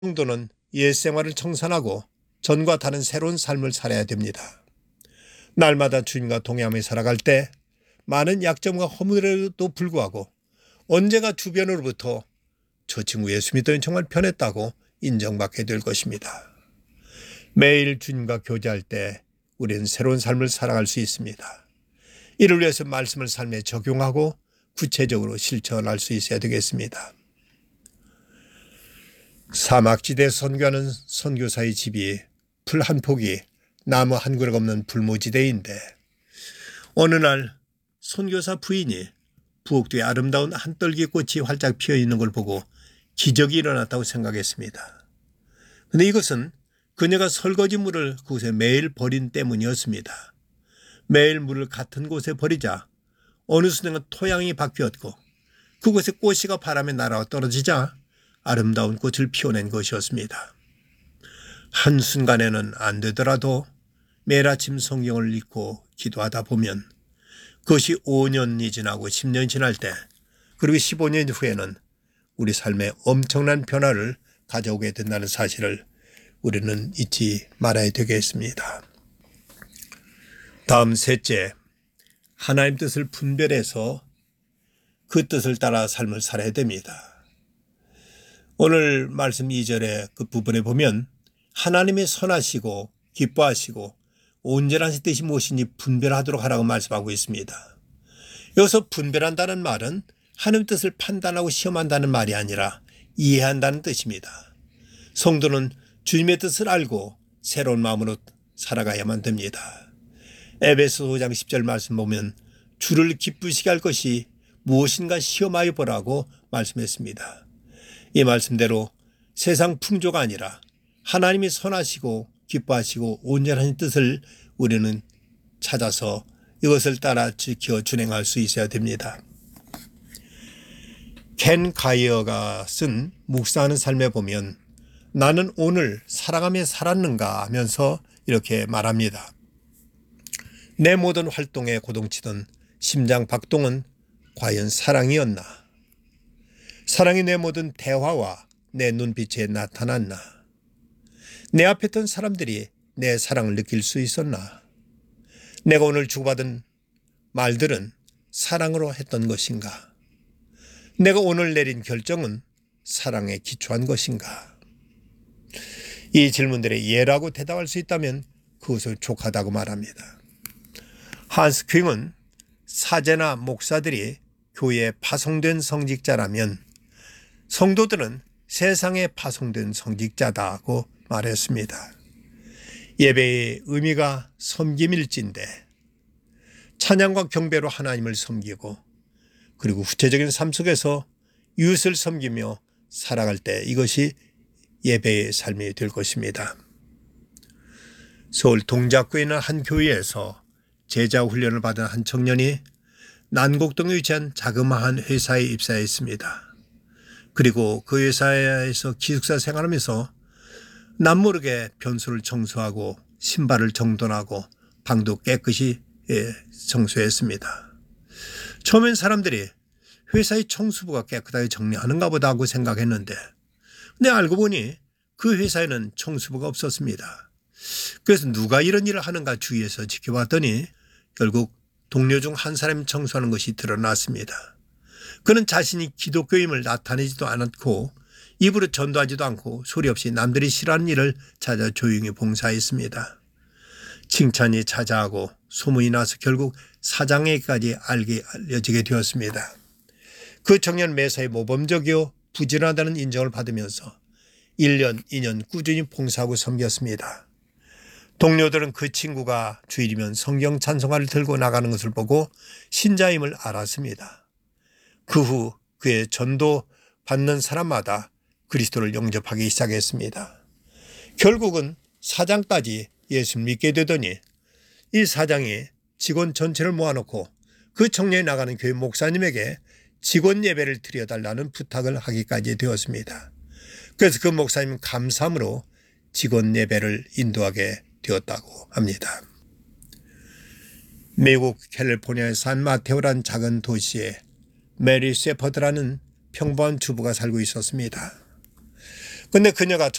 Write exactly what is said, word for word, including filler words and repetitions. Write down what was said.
성도는 옛 생활을 청산하고 전과 다른 새로운 삶을 살아야 됩니다. 날마다 주님과 동행하며 살아갈 때 많은 약점과 허물에도 불구하고 언제가 주변으로부터 저 친구 예수 믿더니 정말 변했다고 인정받게 될 것입니다. 매일 주님과 교제할 때 우리는 새로운 삶을 살아갈 수 있습니다. 이를 위해서 말씀을 삶에 적용하고 구체적으로 실천할 수 있어야 되겠습니다. 사막지대에 선교하는 선교사의 집이 풀 한 폭이 나무 한 그루 없는 불모지대인데 어느 날 선교사 부인이 부엌 뒤에 아름다운 한떨기 꽃이 활짝 피어 있는 걸 보고 기적이 일어났다고 생각했습니다. 그런데 이것은 그녀가 설거지 물을 그곳에 매일 버린 때문이었습니다. 매일 물을 같은 곳에 버리자 어느 순간 토양이 바뀌었고 그곳에 꽃이가 바람에 날아와 떨어지자 아름다운 꽃을 피워낸 것이었습니다. 한순간에는 안 되더라도 매일 아침 성경을 읽고 기도하다 보면 그것이 오 년이 지나고 십 년이 지날 때 그리고 십오 년 후에는 우리 삶에 엄청난 변화를 가져오게 된다는 사실을 우리는 잊지 말아야 되겠습니다. 다음 셋째, 하나님 뜻을 분별해서 그 뜻을 따라 삶을 살아야 됩니다. 오늘 말씀 이 절의 그 부분에 보면 하나님이 선하시고 기뻐하시고 온전하신 뜻이 무엇인지 분별하도록 하라고 말씀하고 있습니다. 여기서 분별한다는 말은 하나님 뜻을 판단하고 시험한다는 말이 아니라 이해한다는 뜻입니다. 성도는 주님의 뜻을 알고 새로운 마음으로 살아가야만 됩니다. 에베소 오 장 십 절 말씀 보면 주를 기쁘시게 할 것이 무엇인가 시험하여 보라고 말씀했습니다. 이 말씀대로 세상 풍조가 아니라 하나님이 선하시고 기뻐하시고 온전한 뜻을 우리는 찾아서 이것을 따라 지켜 준행할 수 있어야 됩니다. 켄 가이어가 쓴 묵상하는 삶에 보면 나는 오늘 살아가며 살았는가 하면서 이렇게 말합니다. 내 모든 활동에 고동치던 심장 박동은 과연 사랑이었나? 사랑이 내 모든 대화와 내 눈빛에 나타났나? 내 앞에 있던 사람들이 내 사랑을 느낄 수 있었나? 내가 오늘 주고받은 말들은 사랑으로 했던 것인가? 내가 오늘 내린 결정은 사랑에 기초한 것인가? 이 질문들에 예라고 대답할 수 있다면 그것을 족하다고 말합니다. 한스 큉은 사제나 목사들이 교회에 파송된 성직자라면 성도들은 세상에 파송된 성직자다고 말했습니다. 예배의 의미가 섬김일진데 찬양과 경배로 하나님을 섬기고 그리고 구체적인 삶 속에서 이웃을 섬기며 살아갈 때 이것이 예배의 삶이 될 것입니다. 서울 동작구에 있는 한 교회에서 제자 훈련을 받은 한 청년이 난곡동에 위치한 자그마한 회사에 입사했습니다. 그리고 그 회사에서 기숙사 생활하면서 남모르게 변소를 청소하고 신발을 정돈하고 방도 깨끗이 청소했습니다. 처음엔 사람들이 회사의 청소부가 깨끗하게 정리하는가 보다 하고 생각했는데 근데 알고 보니 그 회사에는 청소부가 없었습니다. 그래서 누가 이런 일을 하는가 주위에서 지켜봤더니 결국 동료 중 한 사람이 청소하는 것이 드러났습니다. 그는 자신이 기독교임을 나타내지도 않았고 입으로 전도하지도 않고 소리 없이 남들이 싫어하는 일을 찾아 조용히 봉사했습니다. 칭찬이 자자하고 소문이 나서 결국 사장에게까지 알게 알려지게 되었습니다. 그 청년 매사에 모범적이요 부지런하다는 인정을 받으면서 일 년, 이 년 꾸준히 봉사하고 섬겼습니다. 동료들은 그 친구가 주일이면 성경 찬송가를 들고 나가는 것을 보고 신자임을 알았습니다. 그 후 그의 전도 받는 사람마다 그리스도를 영접하기 시작했습니다. 결국은 사장까지 예수를 믿게 되더니 이 사장이 직원 전체를 모아놓고 그 청년이 나가는 교회 목사님에게 직원 예배를 드려달라는 부탁을 하기까지 되었습니다. 그래서 그 목사님은 감사함으로 직원 예배를 인도하게 되었다고 합니다. 미국 캘리포니아의 산 마테오라는 작은 도시에 메리 세퍼드라는 평범한 주부가 살고 있었습니다. 근데 그녀가